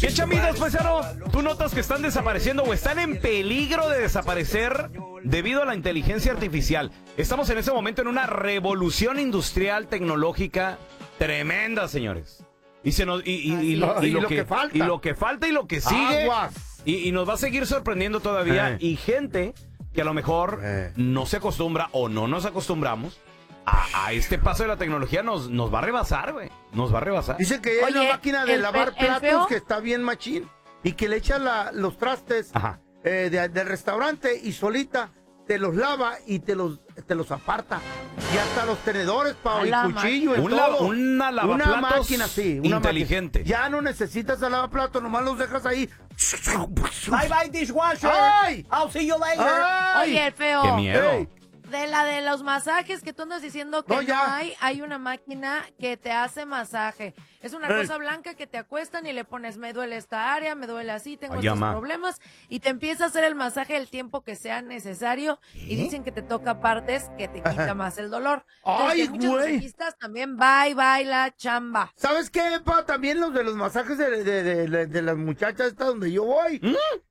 ¿Qué chamitas, paisano? ¿Tú notas que están desapareciendo o están en peligro de desaparecer debido a la inteligencia artificial? Estamos en ese momento en una revolución industrial tecnológica tremenda, señores. Y lo que falta. Y lo que falta y lo que sigue. Y nos va a seguir sorprendiendo todavía. Y gente que a lo mejor no se acostumbra o no nos acostumbramos a este paso de la tecnología nos va a rebasar, güey. Nos va a rebasar. Dice que hay una máquina de lavar platos que está bien machín y que le echa los trastes del restaurante y solita te los lava y te los aparta. Y hasta los tenedores, y cuchillo y todo. Una máquina así. Inteligente. Ya no necesitas el lavaplatos, nomás los dejas ahí. Bye bye dishwasher. ¡Ay! I'll see you later. ¡Ay! Oye, feo. ¡Qué miedo! Ey. De los masajes que tú andas diciendo que no hay una máquina que te hace masaje. Es una cosa blanca que te acuestan y le pones, me duele esta área, me duele así, tengo estos problemas, y te empieza a hacer el masaje el tiempo que sea necesario, y dicen que te toca partes que te quita más el dolor. Entonces, ¡Ay, muchos güey! masajistas también, bye la chamba. ¿Sabes qué, pa? También los de los masajes de las muchachas estas donde yo voy.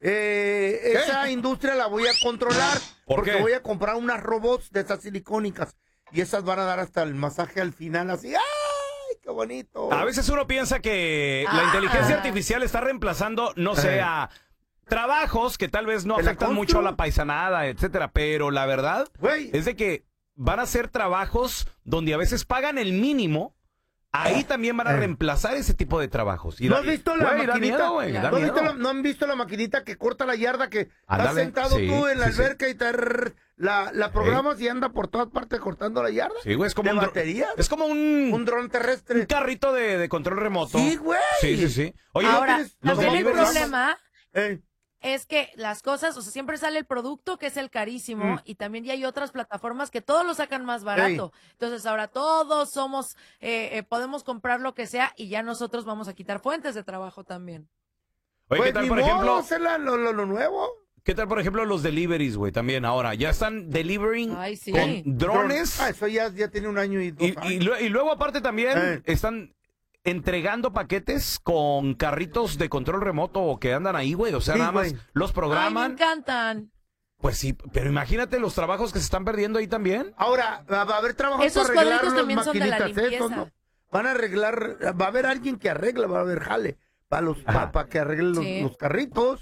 Esa industria la voy a controlar. Porque voy a comprar unas robots de esas silicónicas. Y esas van a dar hasta el masaje al final así. ¡Ay, qué bonito! A veces uno piensa que la inteligencia artificial está reemplazando, no sé, a trabajos que tal vez no afectan mucho a la paisanada, etcétera. Pero la verdad es de que van a ser trabajos donde a veces pagan el mínimo. Ahí también van a reemplazar ese tipo de trabajos. ¿No has visto la maquinita? ¿No han visto la maquinita que corta la yarda? Que estás sentado tú en la alberca y la programas y anda por todas partes cortando la yarda. Sí, güey, es como es como un dron terrestre. Un carrito de control remoto. Sí, güey. Sí. Oye, ahora, también el problema es que las cosas, o sea, siempre sale el producto que es el carísimo y también ya hay otras plataformas que todos lo sacan más barato. Entonces ahora todos somos, podemos comprar lo que sea y ya nosotros vamos a quitar fuentes de trabajo también. Oye, ¿qué tal, por ejemplo? Hacer lo nuevo. ¿Qué tal, por ejemplo, los deliveries, güey? También ahora, ya están delivering con drones. Eso ya tiene 1 año y 2 años. Y luego aparte también están entregando paquetes con carritos de control remoto que andan ahí, güey. O sea, nada más los programan. Ay, me encantan. Pues sí, pero imagínate los trabajos que se están perdiendo ahí también. Ahora, va a haber trabajos esos para arreglar cuadritos las también son de la maquinitas. limpieza. ¿No? Van a arreglar, va a haber alguien que arregla, va a haber jale para que arreglen los carritos.